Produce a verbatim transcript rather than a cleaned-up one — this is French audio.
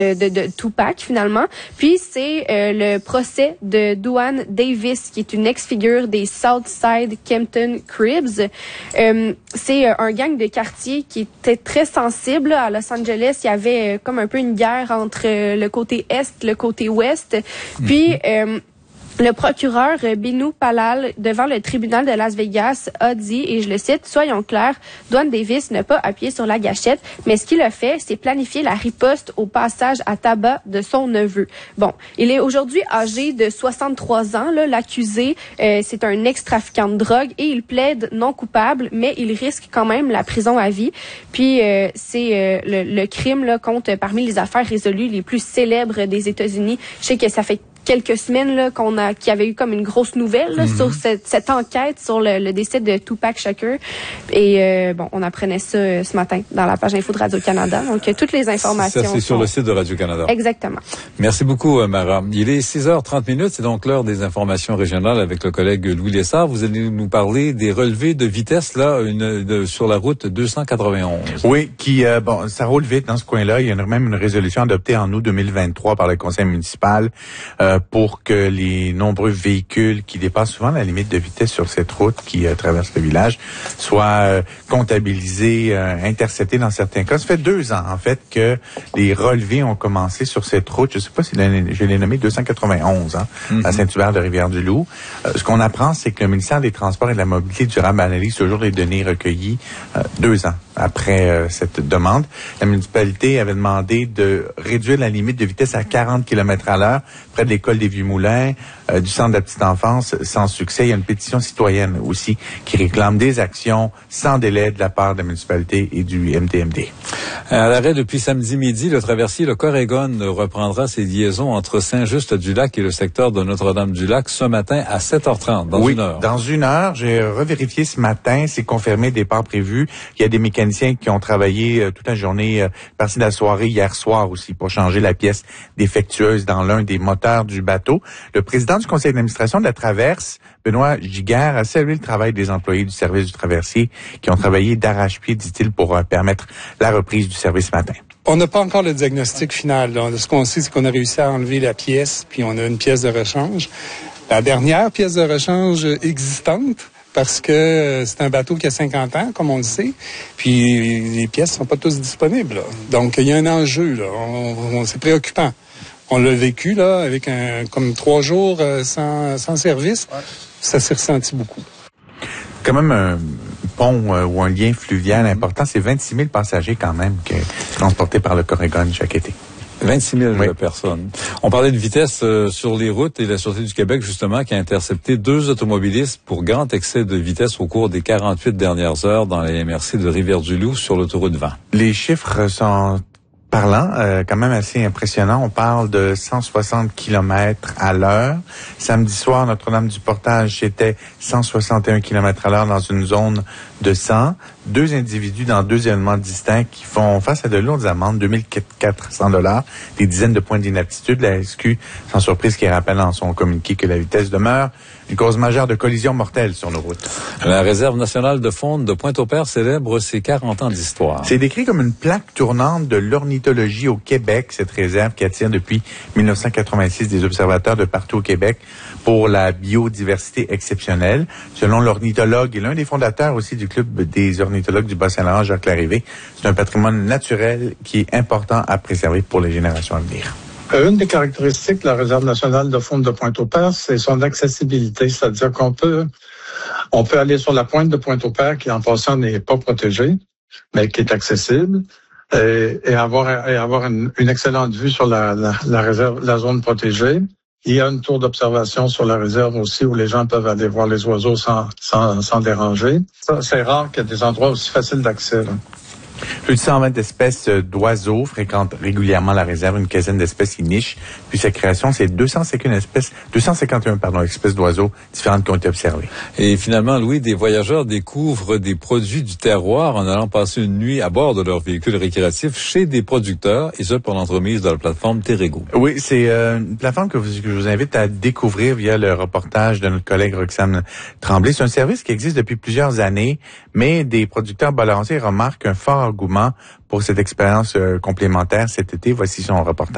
de, de Tupac finalement. Puis c'est euh, le procès de Duane Davis, qui est une ex-figure des Southside Compton Cribs. Euh, c'est euh, un gang de quartier qui était très sensible. À Los Angeles, il y avait euh, comme un peu une guerre entre euh, le côté est, le côté ouest. Puis euh, le procureur Binu Palal, devant le tribunal de Las Vegas, a dit, et je le cite, « Soyons clairs, Duane Davis n'a pas appuyé sur la gâchette, mais ce qu'il a fait, c'est planifier la riposte au passage à tabac de son neveu. » Bon, il est aujourd'hui âgé de soixante-trois ans, là, l'accusé, euh, c'est un ex-trafiquant de drogue et il plaide non coupable, mais il risque quand même la prison à vie. Puis euh, c'est euh, le, le crime là compte parmi les affaires résolues les plus célèbres des États-Unis. Je sais que ça fait quelques semaines là qu'on a qu'il y avait eu comme une grosse nouvelle là, mm-hmm. sur cette, cette enquête sur le, le décès de Tupac Shakur et euh, bon on apprenait ça euh, ce matin dans la page info de Radio-Canada, donc euh, toutes les informations ça c'est sur sont... le site de Radio-Canada. Exactement. Merci beaucoup Mara. Il est six heures trente minutes, c'est donc l'heure des informations régionales avec le collègue Louis Lessard. Vous allez nous parler des relevés de vitesse là une, de, sur la route deux cent quatre-vingt-onze. Oui, qui euh, bon ça roule vite dans ce coin-là, il y a même une résolution adoptée en août deux mille vingt-trois par le conseil municipal euh, pour que les nombreux véhicules qui dépassent souvent la limite de vitesse sur cette route qui euh, traverse le village soient euh, comptabilisés, euh, interceptés dans certains cas. Ça fait deux ans, en fait, que les relevés ont commencé sur cette route. Je ne sais pas si je l'ai nommé deux cent quatre-vingt-onze, hein, mm-hmm. à Saint-Hubert de Rivière-du-Loup. Euh, ce qu'on apprend, c'est que le ministère des Transports et de la Mobilité durable analyse toujours les données recueillies euh, deux ans après euh, cette demande. La municipalité avait demandé de réduire la limite de vitesse à quarante kilomètres à l'heure près de l'école des Vieux-Moulins, euh, du centre de la petite enfance, sans succès. Il y a une pétition citoyenne aussi qui réclame des actions sans délai de la part de la municipalité et du M T M D. À l'arrêt depuis samedi midi, le traversier le Corégon reprendra ses liaisons entre Saint-Just-du-Lac et le secteur de Notre-Dame-du-Lac ce matin à sept heures trente, dans oui, une heure. dans une heure. J'ai revérifié ce matin, c'est confirmé, départ prévu. Il y a des mécaniciens qui ont travaillé euh, toute la journée, euh, partie de la soirée hier soir aussi, pour changer la pièce défectueuse dans l'un des moteurs du bateau. Le président du conseil d'administration de la Traverse, Benoît Giguère, a salué le travail des employés du service du traversier qui ont travaillé d'arrache-pied, dit-il, pour euh, permettre la reprise du service ce matin. On n'a pas encore le diagnostic final. Là. Ce qu'on sait, c'est qu'on a réussi à enlever la pièce, puis on a une pièce de rechange. La dernière pièce de rechange existante, parce que c'est un bateau qui a cinquante ans, comme on le sait, puis les pièces sont pas tous disponibles. Là. Donc, il y a un enjeu, là. On, on, c'est préoccupant. On l'a vécu, là, avec un comme trois jours euh, sans, sans service. Ouais. Ça s'est ressenti beaucoup. Quand même un pont euh, ou un lien fluvial important, c'est vingt-six mille passagers quand même qui sont transportés par le Corégon chaque été. vingt-six mille oui. personnes. On parlait de vitesse euh, sur les routes et la Sûreté du Québec, justement, qui a intercepté deux automobilistes pour grand excès de vitesse au cours des quarante-huit dernières heures dans la M R C de Rivière-du-Loup sur l'autoroute vingt. Les chiffres sont parlant, euh, quand même assez impressionnant. On parle de cent soixante kilomètres à l'heure. Samedi soir, Notre-Dame-du-Portage, c'était cent soixante et un kilomètres à l'heure dans une zone de cent. Deux individus dans deux événements distincts qui font face à de lourdes amendes, deux mille quatre cents dollars, des dizaines de points d'inaptitude. La S Q, sans surprise, qui rappelle dans son communiqué que la vitesse demeure une cause majeure de collisions mortelles sur nos routes. La Réserve nationale de faune de Pointe-au-Père célèbre ses quarante ans d'histoire. C'est décrit comme une plaque tournante de l'ornithologie au Québec, cette réserve qui attire depuis mille neuf cent quatre-vingt-six des observateurs de partout au Québec pour la biodiversité exceptionnelle. Selon l'ornithologue et l'un des fondateurs aussi du Club des ornithologues du Bas-Saint-Laurent, Jacques Larrivé, c'est un patrimoine naturel qui est important à préserver pour les générations à venir. Une des caractéristiques de la Réserve nationale de faune de Pointe-au-Père, c'est son accessibilité, c'est-à-dire qu'on peut, on peut aller sur la pointe de Pointe-au-Père qui, en passant, n'est pas protégée, mais qui est accessible, et, et avoir, et avoir une, une excellente vue sur la, la, la réserve, la zone protégée. Il y a une tour d'observation sur la réserve aussi où les gens peuvent aller voir les oiseaux sans, sans, sans déranger. Ça, c'est rare qu'il y ait des endroits aussi faciles d'accès, là. Plus de cent vingt espèces d'oiseaux fréquentent régulièrement la réserve, une quinzaine d'espèces y nichent. Puis sa création, c'est deux cent cinquante et un espèces, deux cent cinquante et un pardon, espèces d'oiseaux différentes qui ont été observées. Et finalement, Louis, des voyageurs découvrent des produits du terroir en allant passer une nuit à bord de leur véhicule récréatif chez des producteurs, et ce pour l'entremise de la plateforme Terrego. Oui, c'est euh, une plateforme que, vous, que je vous invite à découvrir via le reportage de notre collègue Roxane Tremblay. C'est un service qui existe depuis plusieurs années, mais des producteurs balanciers remarquent un fort engouement pour cette expérience euh, complémentaire cet été. Voici son reportage.